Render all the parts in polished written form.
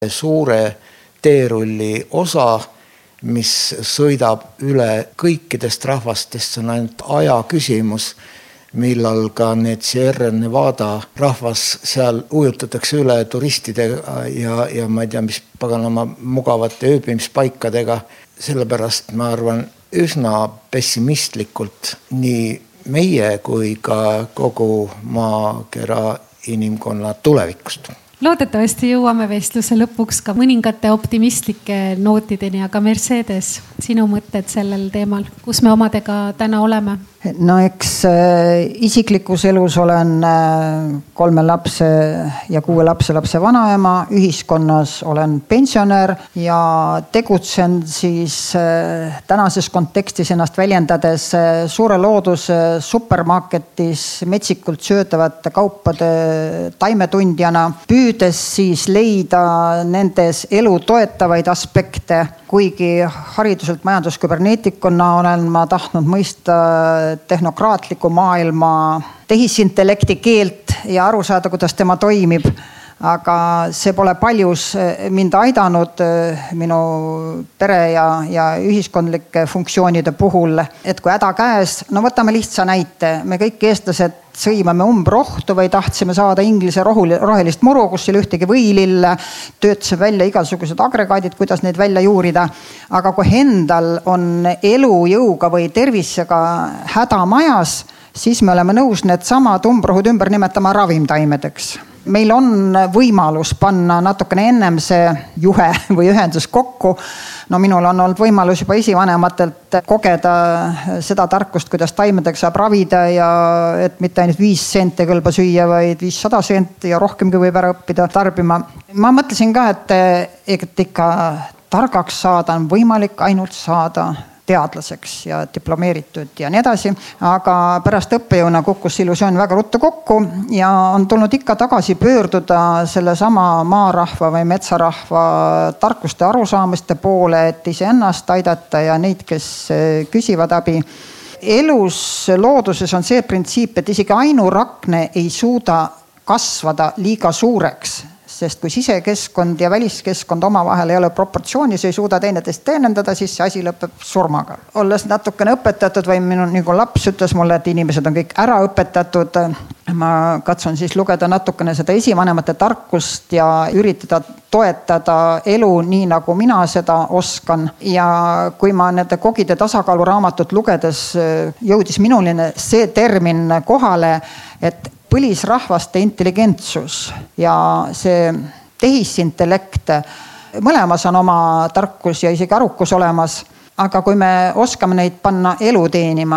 suure teerulli osa, mis sõidab üle kõikidest rahvastest, see on ainult aja küsimus, millal ka need Sierra Nevada rahvas seal ujutatakse üle turistidega ja ma ei tea, mis paganama mugavate ööbimispaikadega. Sellepärast ma arvan üsna pessimistlikult nii meie kui ka kogu maakera inimkonna tulevikust. Loodetavasti jõuame vestluse lõpuks ka mõningate optimistlike nootideni, aga Mercedes, sinu mõtted sellel teemal, kus me omadega täna oleme? No eks isiklikus elus olen 3 lapse ja 6 lapselapse vanaema, ühiskonnas olen pensionär ja tegutsen siis tänases kontekstis ennast väljendades suure looduse supermarketis metsikult söödavate kaupade taimetundjana, püüdes siis leida nendes elu toetavaid aspekte, kuigi hariduselt majandusküberneetikuna olen ma tahtnud mõista tehnokraatliku maailma tehisintellekti keelt ja aru saada, kuidas tema toimib. Aga see pole paljus mind aidanud minu pere ja ühiskondlike funktsioonide puhul. Et kui häda käes, no võtame lihtsa näite. Me kõik eestlased sõimame umbrohtu või tahtsime saada inglise rohelist muru, kus ei ühtegi võilille, töötasime välja igasugused agregaadid, kuidas neid välja juurida. Aga kui endal on elujõuga või tervisega häda majas, siis me oleme nõus need samad umbrohud ümber nimetama ravimtaimedeks. Meil on võimalus panna natukene ennem see juhe või ühendus kokku. No minul on olnud võimalus juba esivanematelt kogeda seda tarkust, kuidas taimedega saab ravida ja et mitte ainult 5 senti kõlba süüa, vaid 500 senti ja rohkemgi võib ära õppida tarbima. Ma mõtlesin ka, et ikka targaks saada on võimalik ainult saada teadlaseks ja diplomeeritud ja nii edasi, aga pärast õppejõuna kukkus illusioon väga ruttu kokku ja on tulnud ikka tagasi pöörduda selle sama maarahva või metsarahva tarkuste arusaamiste poole, et iseennast aidata ja neid, kes küsivad abi. Elus looduses on see printsiip, et isegi ainurakne ei suuda kasvada liiga suureks, sest kui sisekeskkond ja väliskeskkond omavahel ei ole proportsioonis, ei suuda teineteist teenendada, siis see asi lõpeb surmaga. Olles natukene õpetatud või minu nagu laps ütles mulle, et inimesed on kõik ära õpetatud, ma katsun siis lugeda natukene seda esivanemate tarkust ja üritada toetada elu nii, nagu mina seda oskan. Ja kui ma nende kogide tasakaalu raamatut lugedes jõudis minuline see termin kohale, et põlisrahvaste intelligentsus ja see tehisintellekt, mõlemas on oma tarkus ja isegi arukus olemas, aga kui me oskame neid panna elu teenima,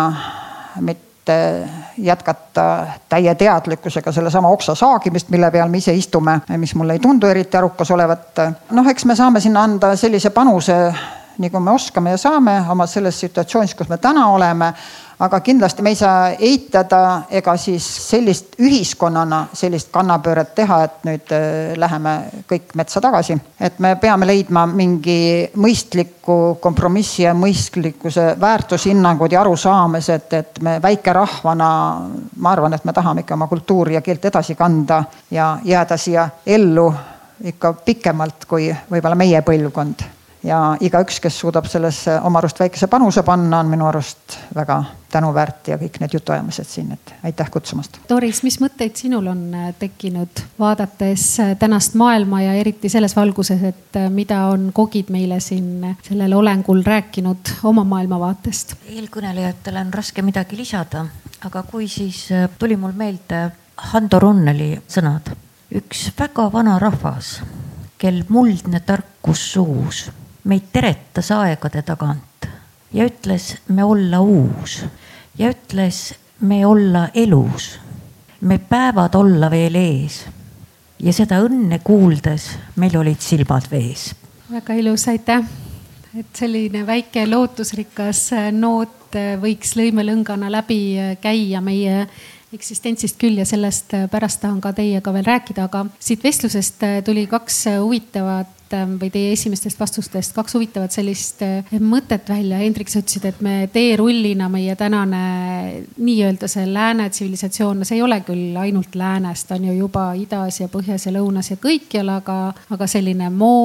mitte jätkata täie teadlikkusega selle sama oksa saagimist, mille peal me ise istume, mis mulle ei tundu eriti arukas olevat. Eks me saame sinna anda sellise panuse, nii kui me oskame ja saame oma selles situatsioonis, kus me täna oleme, aga kindlasti me ei saa eitada ega siis sellist ühiskonnana sellist kannapööret teha, et nüüd läheme kõik metsa tagasi. Et me peame leidma mingi mõistliku kompromissi ja mõistlikkuse väärtushinnangud ja arusaamised, et me väike rahvana, ma arvan, et me tahame ikka oma kultuuri ja keelt edasi kanda ja jääda siia ellu ikka pikemalt kui võib-olla meie põlvkond. Ja igaüks, kes suudab sellesse oma arust väikese panuse panna, on minu arust väga tänuväärt ja kõik need jutuajamised siin, et aitäh kutsumast. Doris, mis mõtteid sinul on tekkinud vaadates tänast maailma ja eriti selles valguses, et mida on kogid meile siin sellel olengul rääkinud oma maailmavaatest? Eelkõnelejatel on raske midagi lisada, aga kui siis tuli mul meelde Hando Runneli sõnad. Üks väga vana rahvas, kel muldne tarkus suus, meid teretas aegade tagant ja ütles me olla uus ja ütles me olla elus. Me päevad olla veel ees ja seda õnne kuuldes meil olid silmad vees. Väga ilus, aitäh. Et selline väike lootusrikas noot võiks lõimelõngana läbi käia meie eksistentsist küll ja sellest pärast tahan ka teiega veel rääkida, aga siit vestlusest tuli 2 huvitavat või teie esimestest vastustest 2 huvitavat sellist mõtet välja. Hendrik, sa ütlesid, et me teerullina meie tänane nii-öelda see lääne tsivilisatsioon, see ei ole küll ainult läänest, on ju juba idas ja põhjas ja lõunas ja kõikjal, aga selline